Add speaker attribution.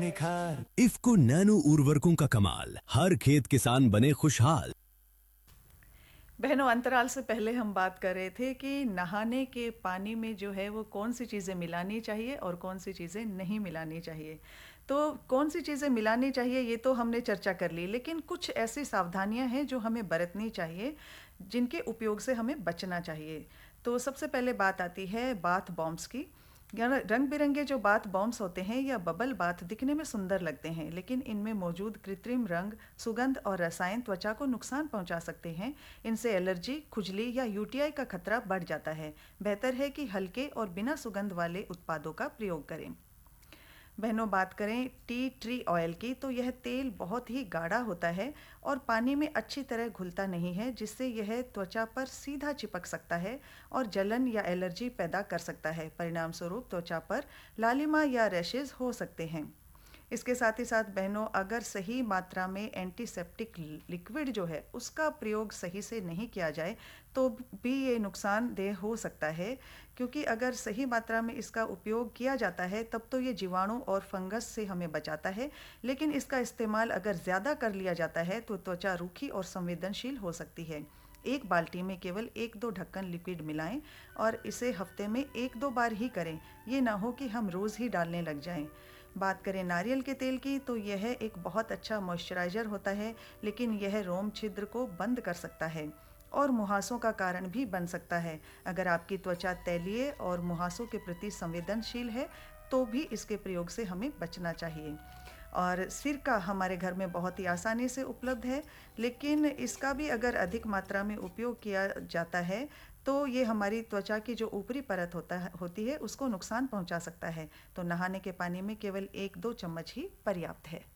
Speaker 1: निखार।
Speaker 2: इफ्को नैनो उर्वरकों का कमाल, हर खेत किसान बने खुशहाल।
Speaker 3: बहनों, अंतराल से पहले हम बात कर रहे थे कि नहाने के पानी में जो है वो कौन सी चीज़ें मिलानी चाहिए और कौन सी चीज़ें नहीं मिलानी चाहिए। तो कौन सी चीज़ें मिलानी चाहिए ये तो हमने चर्चा कर ली, लेकिन कुछ ऐसी सावधानियां हैं जो हमें बरतनी चाहिए, जिनके उपयोग से हमें बचना चाहिए। तो सबसे पहले बात आती है बाथ बॉम्ब्स की। रंग बिरंगे जो बाथ बॉम्ब्स होते हैं या बबल बाथ दिखने में सुंदर लगते हैं, लेकिन इनमें मौजूद कृत्रिम रंग, सुगंध और रसायन त्वचा को नुकसान पहुंचा सकते हैं। इनसे एलर्जी, खुजली या यूटीआई का खतरा बढ़ जाता है। बेहतर है कि हल्के और बिना सुगंध वाले उत्पादों का प्रयोग करें। बहनों, बात करें टी ट्री ऑयल की, तो यह तेल बहुत ही गाढ़ा होता है और पानी में अच्छी तरह घुलता नहीं है, जिससे यह त्वचा पर सीधा चिपक सकता है और जलन या एलर्जी पैदा कर सकता है। परिणाम स्वरूप त्वचा पर लालिमा या रैशेज हो सकते हैं। इसके साथ ही साथ बहनों, अगर सही मात्रा में एंटीसेप्टिक लिक्विड जो है उसका प्रयोग सही से नहीं किया जाए तो भी ये नुकसानदेह हो सकता है, क्योंकि अगर सही मात्रा में इसका उपयोग किया जाता है तब तो ये जीवाणु और फंगस से हमें बचाता है, लेकिन इसका इस्तेमाल अगर ज़्यादा कर लिया जाता है तो त्वचा रूखी और संवेदनशील हो सकती है। एक बाल्टी में केवल 1-2 ढक्कन लिक्विड मिलाएं और इसे हफ्ते में 1-2 बार ही करें। ये ना हो कि हम रोज़ ही डालने लग जाएं। बात करें नारियल के तेल की, तो यह एक बहुत अच्छा मॉइस्चराइज़र होता है, लेकिन यह रोम छिद्र को बंद कर सकता है और मुहासों का कारण भी बन सकता है। अगर आपकी त्वचा तैलीय और मुहासों के प्रति संवेदनशील है तो भी इसके प्रयोग से हमें बचना चाहिए। और सिरका हमारे घर में बहुत ही आसानी से उपलब्ध है, लेकिन इसका भी अगर अधिक मात्रा में उपयोग किया जाता है तो ये हमारी त्वचा की जो ऊपरी परत होती है उसको नुकसान पहुंचा सकता है। तो नहाने के पानी में केवल 1-2 चम्मच ही पर्याप्त है।